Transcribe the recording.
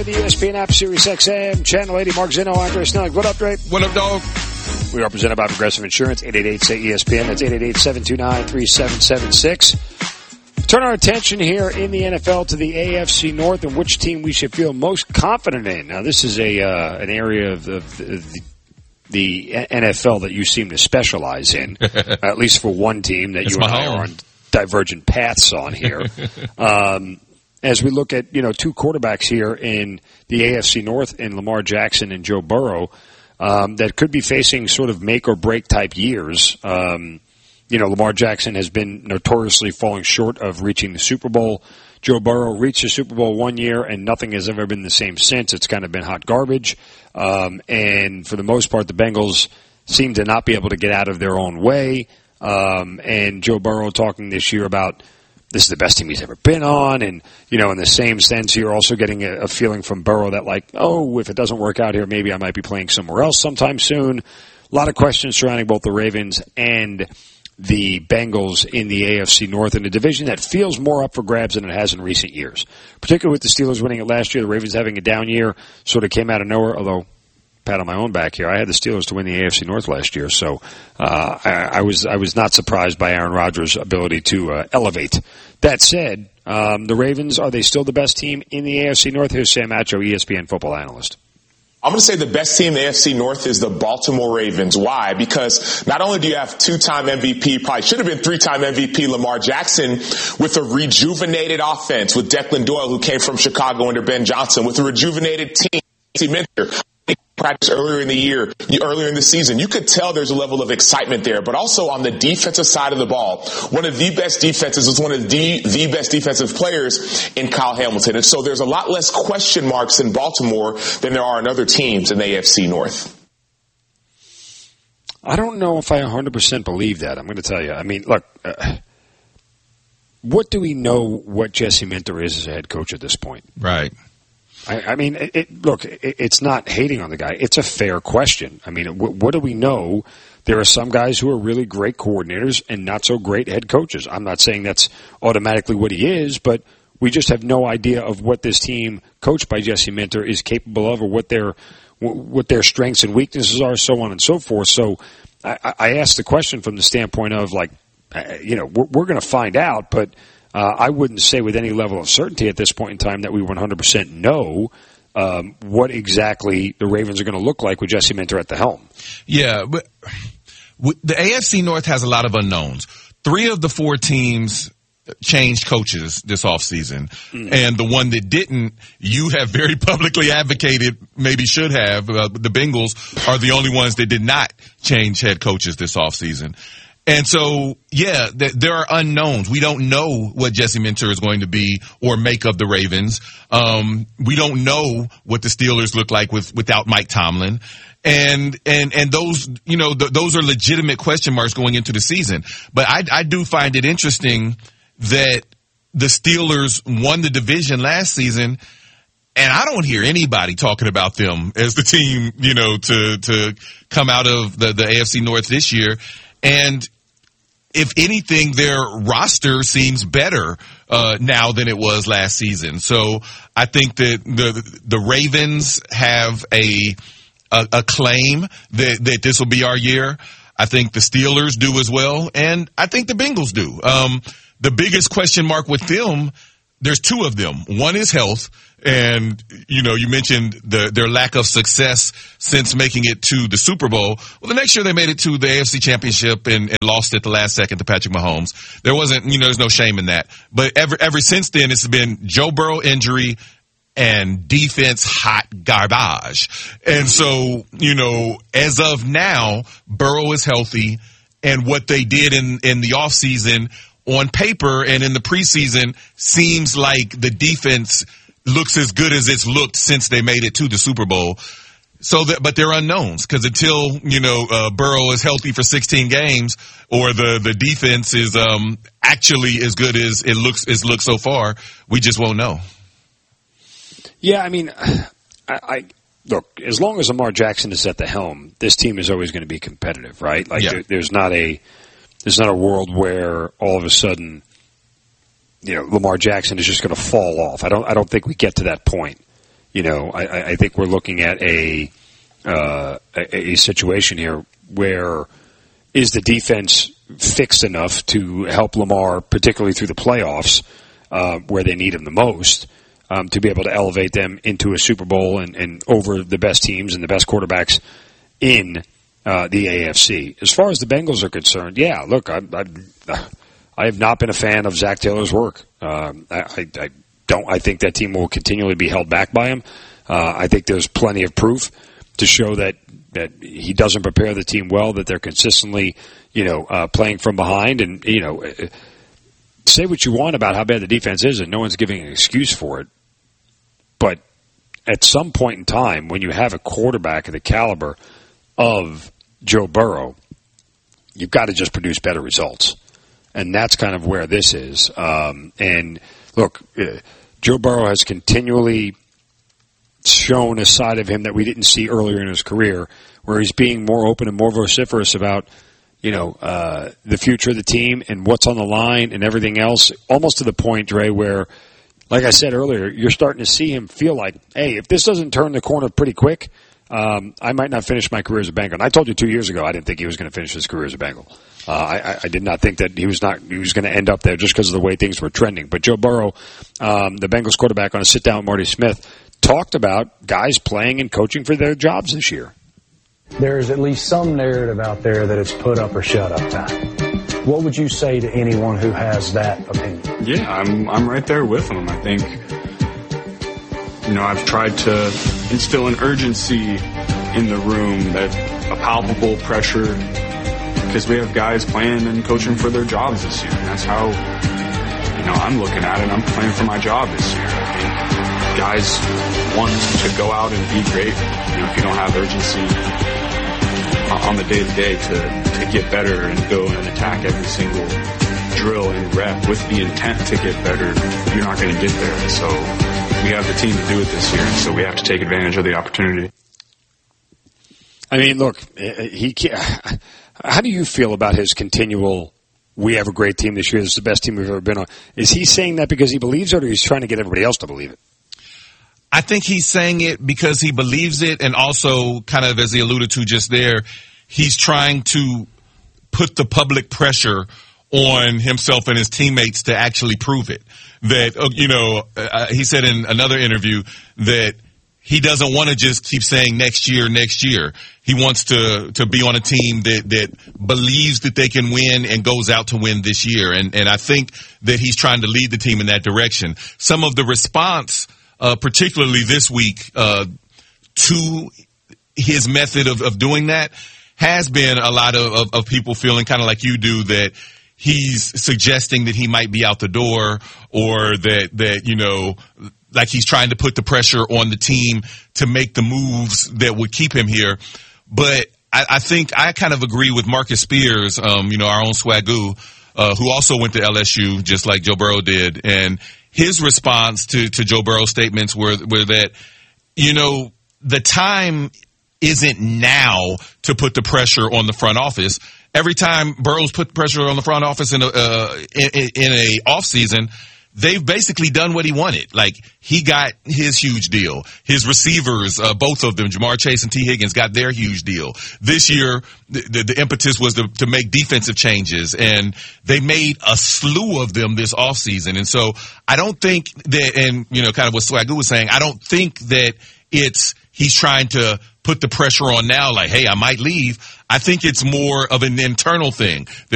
The ESPN app, Sirius XM, Channel 80, Mark Zinno, Andre Snelling. What up, Dre? What up, dog? We are presented by Progressive Insurance, 888-SAY-ESPN. That's 888-729-3776. Turn our attention here in the NFL to the AFC North and which team we should feel most confident in. Now, this is an area of the NFL that you seem to specialize in, at least for one team that you and I are on divergent paths on here. As we look at, two quarterbacks here in the AFC North in Lamar Jackson and Joe Burrow, that could be facing sort of make or break type years. Lamar Jackson has been notoriously falling short of reaching the Super Bowl. Joe Burrow reached the Super Bowl one year and nothing has ever been the same since. It's kind of been hot garbage. And for the most part, the Bengals seem to not be able to get out of their own way. And Joe Burrow talking this year about this is the best team he's ever been on. And, in the same sense, you're also getting a feeling from Burrow that if it doesn't work out here, maybe I might be playing somewhere else sometime soon. A lot of questions surrounding both the Ravens and the Bengals in the AFC North in a division that feels more up for grabs than it has in recent years. Particularly with the Steelers winning it last year, the Ravens having a down year sort of came out of nowhere, although pat on my own back here. I had the Steelers to win the AFC North last year, so I was not surprised by Aaron Rodgers' ability to elevate. That said, the Ravens, are they still the best team in the AFC North? Here's Sam Acho, ESPN football analyst. I'm going to say the best team in the AFC North is the Baltimore Ravens. Why? Because not only do you have two-time MVP, probably should have been three-time MVP Lamar Jackson with a rejuvenated offense with Declan Doyle, who came from Chicago under Ben Johnson, with a rejuvenated team, Mentor. Practice earlier in the season. You could tell there's a level of excitement there, but also on the defensive side of the ball, one of the best defenses is one of the best defensive players in Kyle Hamilton. And so there's a lot less question marks in Baltimore than there are in other teams in the AFC North. I don't know if I 100% believe that. I'm going to tell you. I mean, look, what do we know what Jesse Minter is as a head coach at this point? Right. I mean, it's not hating on the guy. It's a fair question. I mean, what do we know? There are some guys who are really great coordinators and not so great head coaches. I'm not saying that's automatically what he is, but we just have no idea of what this team, coached by Jesse Minter, is capable of, or what their strengths and weaknesses are, so on and so forth. So I asked the question from the standpoint of, we're going to find out, but I wouldn't say with any level of certainty at this point in time that we 100% know what exactly the Ravens are going to look like with Jesse Minter at the helm. Yeah, but the AFC North has a lot of unknowns. 3 of the 4 teams changed coaches this offseason. And the one that didn't, you have very publicly advocated maybe should have. The Bengals are the only ones that did not change head coaches this offseason. And so, yeah, there are unknowns. We don't know what Jesse Minter is going to be or make of the Ravens. We don't know what the Steelers look like without Mike Tomlin. And those, those are legitimate question marks going into the season. But I do find it interesting that the Steelers won the division last season, and I don't hear anybody talking about them as the team, to come out of the AFC North this year. And if anything, their roster seems better now than it was last season. So I think that the Ravens have a claim that this will be our year. I think the Steelers do as well, and I think the Bengals do. The biggest question mark with them, there's 2 of them. One is health. And, you mentioned their lack of success since making it to the Super Bowl. Well, the next year they made it to the AFC Championship and lost at the last second to Patrick Mahomes. There wasn't, there's no shame in that. But ever since then, it's been Joe Burrow injury and defense hot garbage. And so, as of now, Burrow is healthy. And what they did in the offseason on paper and in the preseason seems like the defense looks as good as it's looked since they made it to the Super Bowl. But they're unknowns because until, Burrow is healthy for 16 games or the defense is, actually as good as it looks so far, we just won't know. Yeah. I mean, look, as long as Lamar Jackson is at the helm, this team is always going to be competitive, right? There's not a world where all of a sudden, Lamar Jackson is just going to fall off. I don't think we get to that point. I think we're looking at a situation here where is the defense fixed enough to help Lamar, particularly through the playoffs, where they need him the most, to be able to elevate them into a Super Bowl and over the best teams and the best quarterbacks in the AFC. As far as the Bengals are concerned, yeah, look, I have not been a fan of Zach Taylor's work. I think that team will continually be held back by him. I think there's plenty of proof to show that he doesn't prepare the team well, that they're consistently, playing from behind. And, say what you want about how bad the defense is, and no one's giving an excuse for it. But at some point in time, when you have a quarterback of the caliber of Joe Burrow, you've got to just produce better results. And that's kind of where this is. And look, Joe Burrow has continually shown a side of him that we didn't see earlier in his career, where he's being more open and more vociferous about, the future of the team and what's on the line and everything else, almost to the point, Dre, where, like I said earlier, you're starting to see him feel like, hey, if this doesn't turn the corner pretty quick, I might not finish my career as a Bengal. And I told you 2 years ago I didn't think he was going to finish his career as a Bengal. I did not think that he was going to end up there just because of the way things were trending. But Joe Burrow, the Bengals quarterback, on a sit down with Marty Smith, talked about guys playing and coaching for their jobs this year. There's at least some narrative out there that it's put up or shut up time. What would you say to anyone who has that opinion? Yeah, I'm right there with them. I think, I've tried to instill an urgency in the room, that a palpable pressure, because we have guys playing and coaching for their jobs this year. And that's how, I'm looking at it. I'm playing for my job this year. I think guys want to go out and be great. If you don't have urgency on the day-to-day to get better and go and attack every single drill and rep with the intent to get better, you're not going to get there. So we have the team to do it this year, so we have to take advantage of the opportunity. I mean, look, how do you feel about his continual, we have a great team this year, this is the best team we've ever been on? Is he saying that because he believes it, or he's trying to get everybody else to believe it? I think he's saying it because he believes it, and also, kind of as he alluded to just there, he's trying to put the public pressure on himself and his teammates to actually prove it. That, he said in another interview that he doesn't want to just keep saying next year. He wants to be on a team that believes that they can win and goes out to win this year. And I think that he's trying to lead the team in that direction. Some of the response, particularly this week, to his method of doing that has been a lot of people feeling kind of like you do, that he's suggesting that he might be out the door, or that like he's trying to put the pressure on the team to make the moves that would keep him here. But I think I kind of agree with Marcus Spears, our own Swagoo, who also went to LSU just like Joe Burrow did. And his response to Joe Burrow's statements were that, the time isn't now to put the pressure on the front office. Every time Burrow's put pressure on the front office in a off season, they've basically done what he wanted. Like, he got his huge deal. His receivers, both of them, Jamar Chase and T. Higgins, got their huge deal. This year, the impetus was to make defensive changes, and they made a slew of them this offseason. And so I don't think that, and, kind of what Swagoo was saying, I don't think that he's trying to put the pressure on now, like, hey, I might leave. I think it's more of an internal thing.